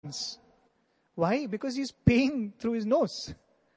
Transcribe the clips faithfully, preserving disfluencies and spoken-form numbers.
Why? Because he's paying through his nose.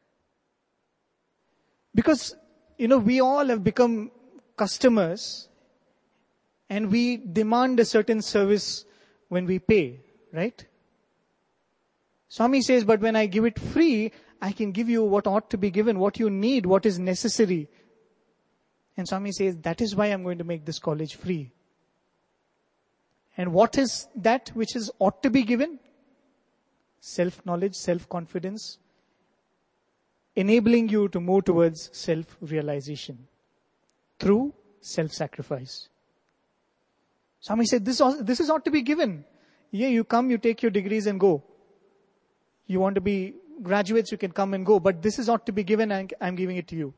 Because, you know, we all have become customers and we demand a certain service when we pay, right? Swami says, but when I give it free, I can give you what ought to be given, what you need, what is necessary. And Swami says, that is why I'm going to make this college free. And what is that which is ought to be given? Self-knowledge, self-confidence, enabling you to move towards self-realization through self-sacrifice. Swami said, this, this is ought to be given. Yeah, you come, you take your degrees and go. You want to be graduates, you can come and go. But this is ought to be given and I'm giving it to you.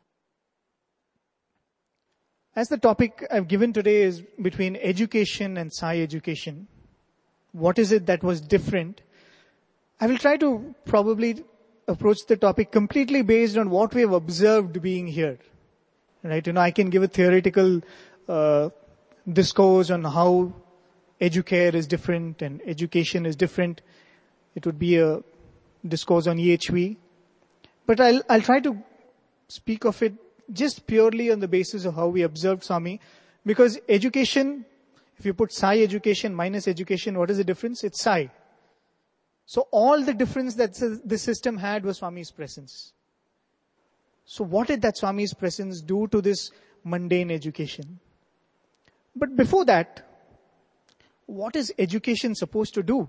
As the topic I've given today is between education and Sai education, what is it that was different? I will try to probably approach the topic completely based on what we have observed being here. Right? You know, I can give a theoretical uh, discourse on how educare is different and education is different. It would be a discourse on E H V. But I'll, I'll try to speak of it just purely on the basis of how we observed Swami. Because education, if you put Sai education minus education, what is the difference? It's Sai. So all the difference that this system had was Swami's presence. So what did that Swami's presence do to this mundane education? But before that, what is education supposed to do?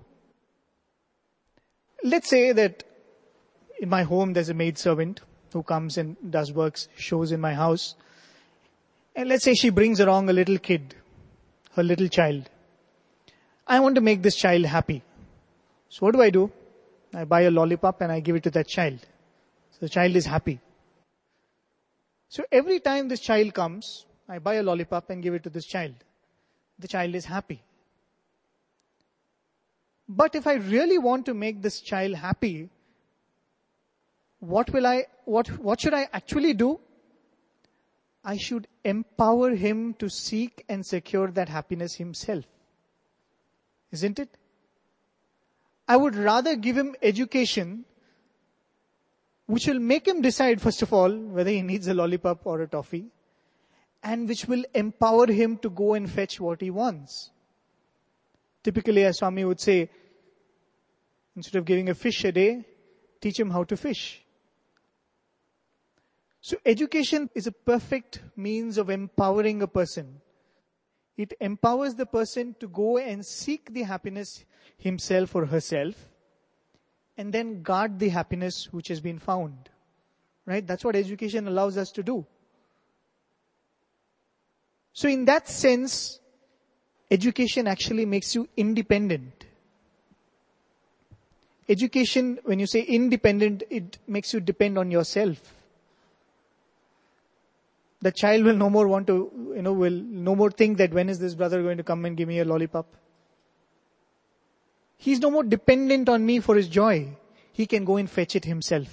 Let's say that in my home there's a maid servant who comes and does works, shows in my house. And let's say she brings along a little kid, her little child. I want to make this child happy. So what do I do? I buy a lollipop and I give it to that child. So the child is happy. So every time this child comes, I buy a lollipop and give it to this child. The child is happy. But if I really want to make this child happy, what will I, what, what should I actually do? I should empower him to seek and secure that happiness himself. Isn't it? I would rather give him education which will make him decide, first of all, whether he needs a lollipop or a toffee, and which will empower him to go and fetch what he wants. Typically, as Swami would say, instead of giving a fish a day, teach him how to fish. So education is a perfect means of empowering a person. It empowers the person to go and seek the happiness himself or herself, and then guard the happiness which has been found. Right? That's what education allows us to do. So in that sense, education actually makes you independent. Education, when you say independent, it makes you depend on yourself. The child will no more want to, you know, will no more think that when is this brother going to come and give me a lollipop. He's no more dependent on me for his joy. He can go and fetch it himself.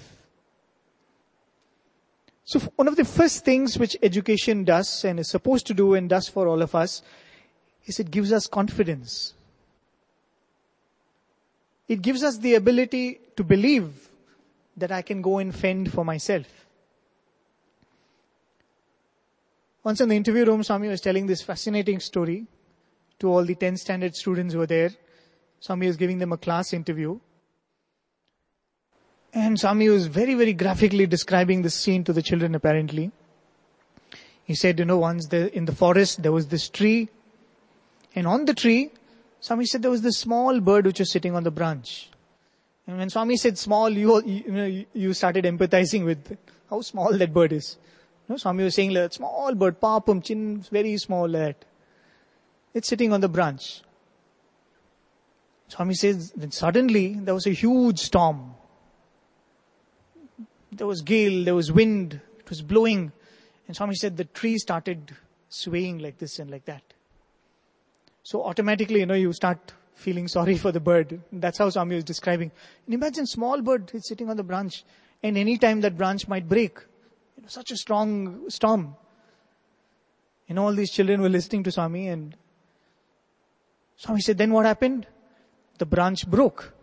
So one of the first things which education does and is supposed to do and does for all of us is it gives us confidence. It gives us the ability to believe that I can go and fend for myself. Once in the interview room, Swami was telling this fascinating story to all the tenth standard students who were there. Swami was giving them a class interview. And Swami was very, very graphically describing this scene to the children apparently. He said, you know, once the, in the forest there was this tree. And on the tree, Swami said there was this small bird which was sitting on the branch. And when Swami said small, you, you know, you started empathizing with how small that bird is. You know, Swami was saying, like, small bird, papum, chin, very small like that. It's sitting on the branch. Swami says, then suddenly there was a huge storm. There was gale, there was wind, it was blowing. And Swami said the tree started swaying like this and like that. So automatically, you know, you start feeling sorry for the bird. That's how Swami was describing. And imagine small bird is sitting on the branch, and any time that branch might break. You know, such a strong storm. You know, all these children were listening to Swami, and Swami said, then what happened? The branch broke.